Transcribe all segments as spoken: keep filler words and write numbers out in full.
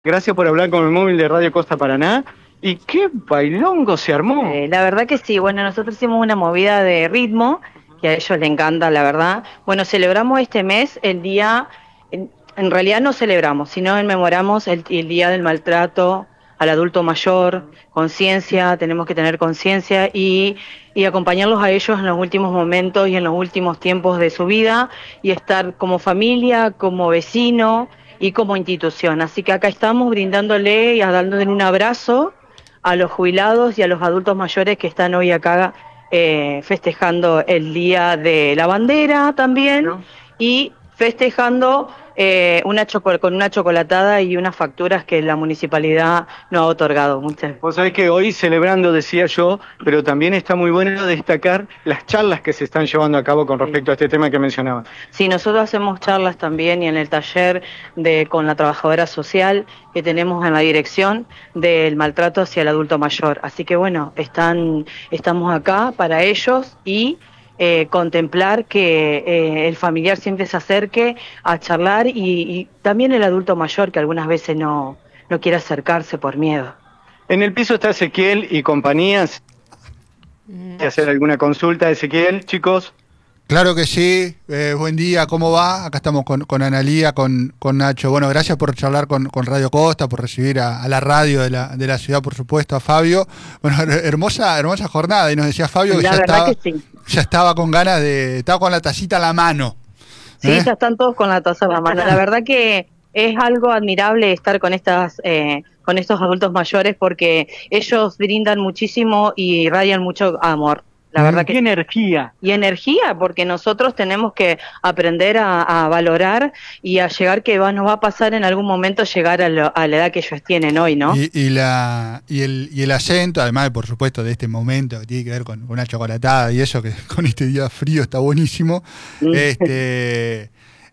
Gracias por hablar con el móvil de Radio Costa Paraná. ¿Y qué bailongo se armó? Eh, la verdad que sí, bueno, nosotros hicimos una movida de ritmo, que a ellos les encanta, la verdad. Bueno, celebramos este mes el día, en, en realidad no celebramos, sino enmemoramos el, el día del maltrato al adulto mayor, conciencia, tenemos que tener conciencia y, y acompañarlos a ellos en los últimos momentos y en los últimos tiempos de su vida y estar como familia, como vecino y como institución. Así que acá estamos brindándole y dándole un abrazo a los jubilados y a los adultos mayores que están hoy acá eh, festejando el Día de la Bandera también, ¿no? Y festejando eh, una choco con una chocolatada y unas facturas que la municipalidad nos ha otorgado. Muchas. Vos sabés que hoy celebrando, decía yo, pero también está muy bueno destacar las charlas que se están llevando a cabo con respecto sí. a este tema que mencionaba. Sí, nosotros hacemos charlas también y en el taller de con la trabajadora social que tenemos en la dirección del maltrato hacia el adulto mayor. Así que bueno, están, estamos acá para ellos y eh, contemplar que eh, el familiar siempre se acerque a charlar y, y también el adulto mayor que algunas veces no, no quiere acercarse por miedo. En el piso está Ezequiel y compañías. ¿Quiere hacer alguna consulta, Ezequiel, chicos? Claro que sí, eh, buen día, ¿cómo va? Acá estamos con, con Analía, con, con Nacho. Bueno, gracias por charlar con, con Radio Costa, por recibir a, a la radio de la, de la ciudad, por supuesto, a Fabio. Bueno, hermosa, hermosa jornada, y nos decía Fabio que, la ya verdad estaba, que sí. ya estaba con ganas de, estaba con la tacita a la mano. Sí, ¿eh? ya están todos con la taza en la mano. La verdad que es algo admirable estar con estas, eh, con estos adultos mayores porque ellos brindan muchísimo y irradian mucho amor. La verdad que y energía. Y energía, porque nosotros tenemos que aprender a, a valorar y a llegar que va, nos va a pasar en algún momento llegar a, lo, a la edad que ellos tienen hoy, ¿no? Y, y, la, y, el, y el acento, además, por supuesto, de este momento que tiene que ver con, con una chocolatada y eso, que con este día frío está buenísimo. este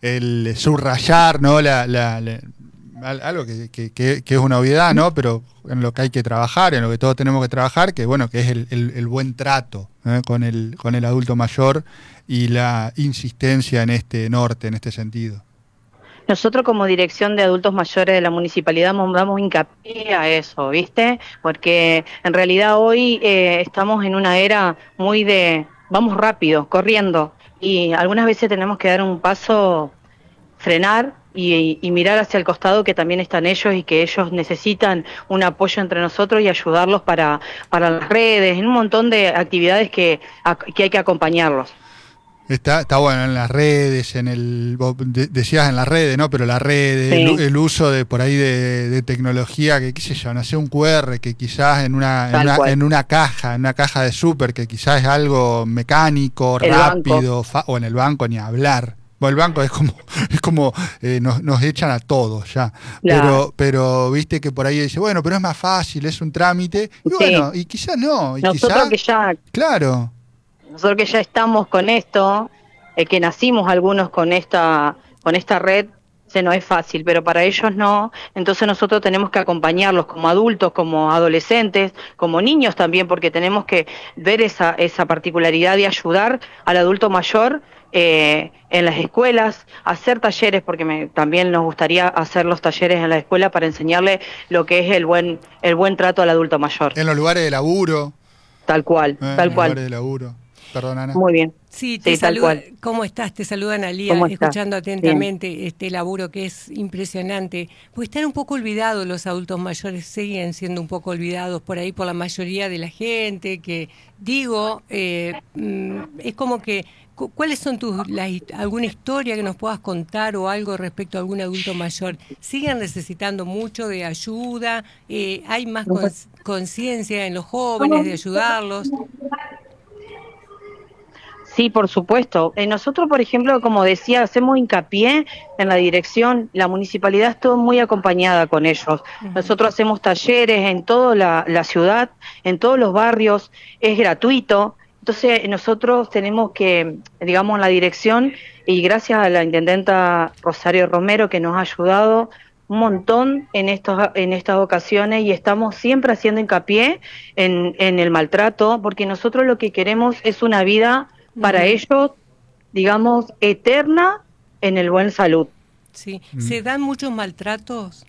el subrayar, ¿no? La, la, la, algo que, que, que, que es una obviedad, ¿no? Pero en lo que hay que trabajar, en lo que todos tenemos que trabajar, que bueno, que es el, el, el buen trato ¿eh? con el con el adulto mayor y la insistencia en este norte, en este sentido. Nosotros como dirección de adultos mayores de la municipalidad damos hincapié a eso, ¿viste? Porque en realidad hoy eh, estamos en una era muy de vamos rápido, corriendo, y algunas veces tenemos que dar un paso, frenar y, y mirar hacia el costado que también están ellos y que ellos necesitan un apoyo entre nosotros y ayudarlos para, para las redes, en un montón de actividades que, a, que hay que acompañarlos. Está, está bueno en las redes, en el vos decías en las redes, ¿no? Pero las redes, sí. el, el uso de por ahí de, de tecnología, que qué sé yo, no sé, un cu erre que quizás en una, en una, en una caja, en una caja de súper, que quizás es algo mecánico, el rápido, fa, o en el banco ni hablar. Bueno, el banco es como, es como eh, nos, nos echan a todos ya. Claro. Pero, pero viste que por ahí dice, bueno, pero es más fácil, es un trámite. Y sí. bueno, y quizás no. Y Nosotros quizá, que ya. Claro. Nosotros que ya estamos con esto, eh, que nacimos algunos con esta, con esta red, se nos es fácil, pero para ellos no. Entonces nosotros tenemos que acompañarlos como adultos, como adolescentes, como niños también, porque tenemos que ver esa, esa particularidad de ayudar al adulto mayor eh, en las escuelas, hacer talleres, porque me, también nos gustaría hacer los talleres en la escuela para enseñarle lo que es el buen, el buen trato al adulto mayor. En los lugares de laburo. Tal cual, eh, tal en cual. En los lugares de laburo. Perdón, Ana. Muy bien. Sí, te sí, saluda, ¿cómo estás? Te saluda Analía, escuchando atentamente bien. Este laburo que es impresionante. Pues están un poco olvidados los adultos mayores, siguen siendo un poco olvidados por ahí por la mayoría de la gente, que digo, eh, es como que, ¿cuáles son tus, la, alguna historia que nos puedas contar o algo respecto a algún adulto mayor? ¿Siguen necesitando mucho de ayuda? Eh, ¿Hay más conciencia en los jóvenes de ayudarlos? Sí, por supuesto. Eh, nosotros, por ejemplo, como decía, hacemos hincapié en la dirección. La municipalidad está muy acompañada con ellos. Uh-huh. Nosotros hacemos talleres en toda la, la ciudad, en todos los barrios. Es gratuito. Entonces, nosotros tenemos que, digamos, la dirección, y gracias a la intendenta Rosario Romero, que nos ha ayudado un montón en estos en estas ocasiones, y estamos siempre haciendo hincapié en, en el maltrato, porque nosotros lo que queremos es una vida para uh-huh. ellos, digamos, eterna en el buen salud. Sí. ¿Se dan muchos maltratos?